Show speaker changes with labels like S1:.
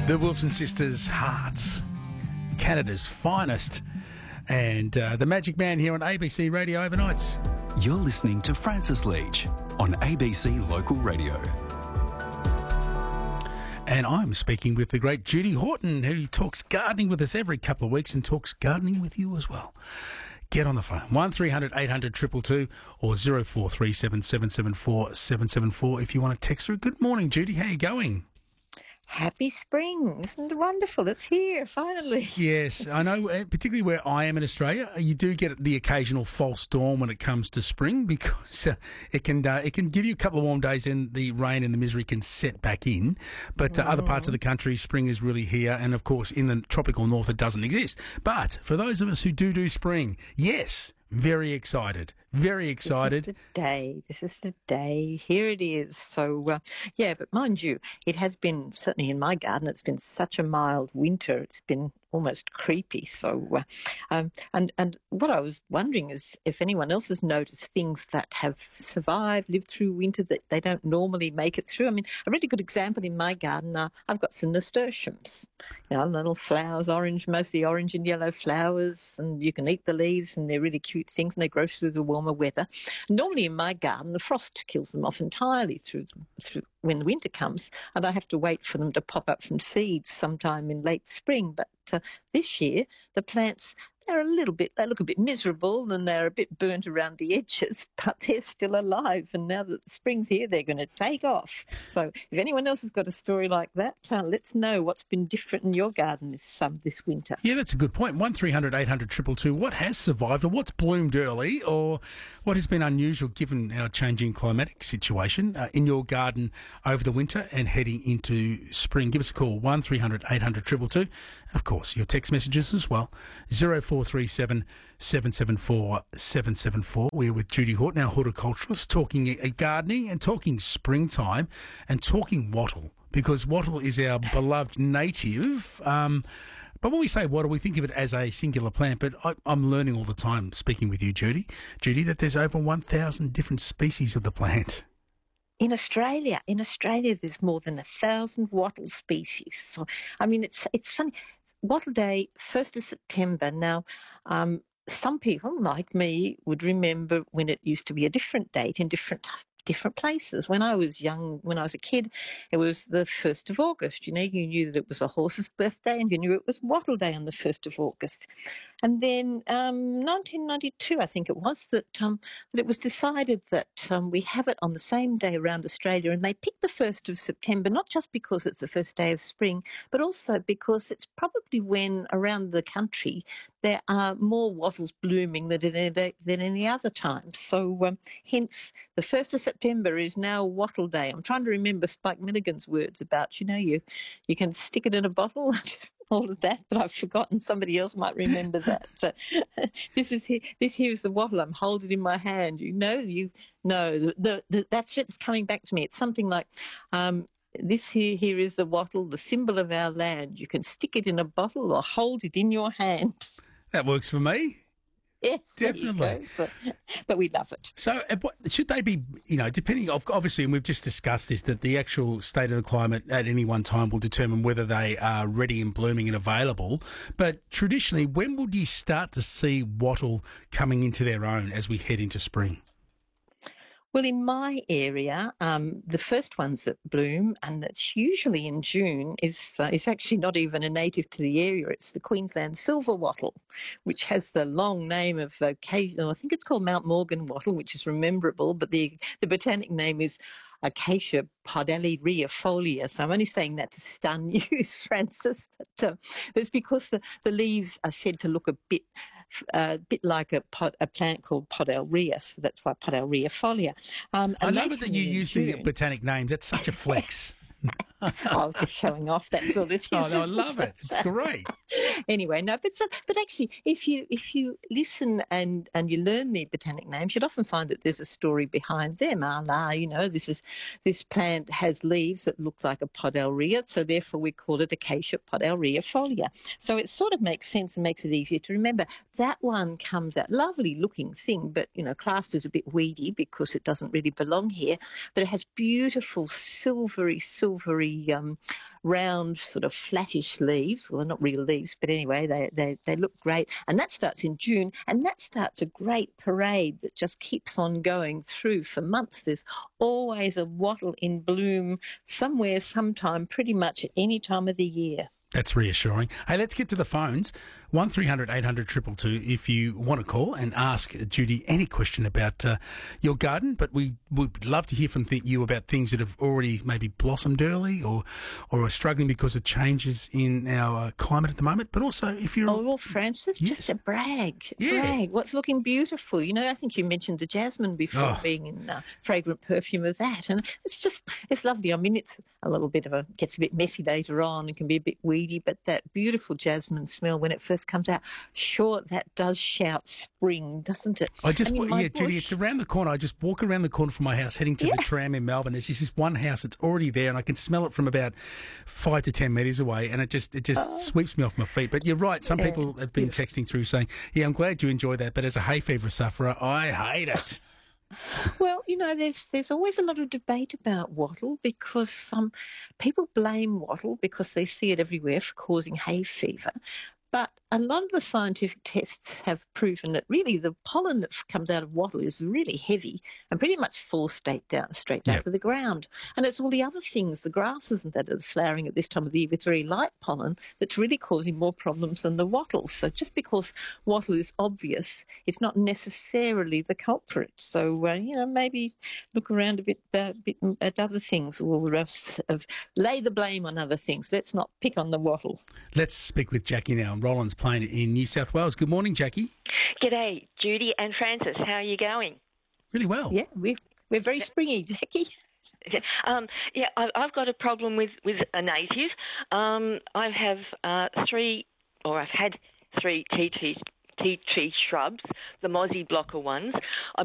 S1: The Wilson Sisters, Hearts, Canada's finest, and the Magic Man here on ABC Radio Overnights.
S2: You're listening to Francis Leach on ABC Local Radio.
S1: And I'm speaking with the great Judy Horton, who talks gardening with us every couple of weeks and talks gardening with you as well. Get on the phone, 1300 800 222 or 0437 774 774 if you want to text through. Good morning, Judy. How are you going?
S3: Happy spring. Isn't it wonderful? It's here, finally.
S1: Yes, I know, particularly where I am in Australia, you do get the occasional false storm when it comes to spring because it can give you a couple of warm days and the rain and the misery can set back in. But other parts of the country, spring is really here. And, of course, in the tropical north, it doesn't exist. But for those of us who do spring, yes, very excited. Very excited.
S3: This is the day. Here it is. So, but mind you, it has been, certainly in my garden, it's been such a mild winter. It's been almost creepy. So, and what I was wondering is if anyone else has noticed things that have survived, lived through winter that they don't normally make it through. I mean, a really good example in my garden, I've got some nasturtiums, little flowers, mostly orange and yellow flowers, and you can eat the leaves, and they're really cute things, and they grow through the warmer weather. Normally in my garden, the frost kills them off entirely through when the winter comes, and I have to wait for them to pop up from seeds sometime in late spring. But this year, the plants, they look a bit miserable and they're a bit burnt around the edges, but they're still alive. And now that spring's here, they're going to take off. So if anyone else has got a story like that, let's know what's been different in your garden this winter.
S1: Yeah, that's a good point. 1300 800 222. What has survived, or what's bloomed early, or what has been unusual given our changing climatic situation in your garden over the winter and heading into spring? Give us a call, 1300 800 222. Of course, your text messages as well, 0437 774 774. We're with Judy Horton, our horticulturalist, talking gardening and talking springtime and talking wattle, because wattle is our beloved native. But when we say wattle, we think of it as a singular plant, but I'm learning all the time, speaking with you, Judy, that there's over 1,000 different species of the plant.
S3: In Australia, there's more than 1,000 wattle species. So, I mean, it's funny. Wattle Day, 1st of September. Now, some people, like me, would remember when it used to be a different date in different places. When I was young, when I was a kid, it was the 1st of August. You knew that it was a horse's birthday, and you knew it was Wattle Day on the 1st of August. And then 1992, I think it was, that it was decided that we have it on the same day around Australia, and they picked the 1st of September, not just because it's the first day of spring, but also because it's probably when around the country there are more wattles blooming than any other time. So hence the 1st of September is now Wattle Day. I'm trying to remember Spike Milligan's words about, you can stick it in a bottle, all of that, but I've forgotten. Somebody else might remember that. So this here is the wattle. I'm holding in my hand. That's it. It's coming back to me. It's something like, this here is the wattle, the symbol of our land. You can stick it in a bottle or hold it in your hand.
S1: That works for me.
S3: Yes,
S1: definitely.
S3: But we love it.
S1: So should they be, depending, obviously, and we've just discussed this, that the actual state of the climate at any one time will determine whether they are ready and blooming and available. But traditionally, when would you start to see wattle coming into their own as we head into spring?
S3: Well, in my area, the first ones that bloom, and that's usually in June, is actually not even a native to the area. It's the Queensland silver wattle, which has the long name of I think it's called Mount Morgan wattle, which is rememberable, but the botanic name is Acacia podaliriafolia. So I'm only saying that to stun you, Francis. But it's because the leaves are said to look a bit like a plant called Podalria, so that's why Podaliriafolia.
S1: I love it that you use the botanic names. That's such a flex.
S3: Just showing off, that's all it is.
S1: Oh, no, I love it. It's great.
S3: Anyway, no, but actually, if you listen and you learn the botanic names, you'd often find that there's a story behind them. This plant has leaves that look like a podalria, so therefore we call it Acacia podalriifolia. So it sort of makes sense and makes it easier to remember. That one comes out, lovely looking thing, but classed as a bit weedy because it doesn't really belong here. But it has beautiful silvery, round, sort of flattish leaves. Well, they're not real leaves, but anyway, they look great. And that starts in June, and that starts a great parade that just keeps on going through for months. There's always a wattle in bloom somewhere, sometime, pretty much at any time of the year.
S1: That's reassuring. Hey, let's get to the phones. 1300 800 222 if you want to call and ask Judy any question about your garden. But we would love to hear from you about things that have already maybe blossomed early or are struggling because of changes in our climate at the moment. But also if you're...
S3: Oh, well, Francis,
S1: Yes.
S3: just a brag.
S1: Yeah.
S3: Brag. What's looking beautiful? I think you mentioned the jasmine before, being in fragrant perfume of that. And it's lovely. I mean, it's a little bit gets a bit messy later on and can be a bit weedy, but that beautiful jasmine smell when it first comes out, sure, that does shout spring, doesn't it?
S1: Judy, it's around the corner. I just walk around the corner from my house heading to the tram in Melbourne. There's just this one house that's already there, and I can smell it from about 5 to 10 metres away, and it just sweeps me off my feet. But you're right. Some people have been texting through saying, I'm glad you enjoy that, but as a hay fever sufferer, I hate it.
S3: Well, there's always a lot of debate about wattle because some people blame wattle because they see it everywhere for causing hay fever. But a lot of the scientific tests have proven that really the pollen that comes out of wattle is really heavy and pretty much falls straight down to the ground. And it's all the other things, the grasses and that are flowering at this time of the year with very light pollen, that's really causing more problems than the wattle. So just because wattle is obvious, it's not necessarily the culprit. So, maybe look around a bit at other things or lay the blame on other things. Let's not pick on the wattle.
S1: Let's speak with Jackie now. Rollins Plain in New South Wales. Good morning, Jackie.
S4: G'day, Judy and Francis. How are you going?
S1: Really well.
S3: Yeah, we're very springy, Jackie.
S4: I've got a problem with a native. I've had three tea tree shrubs, the mozzie blocker ones. I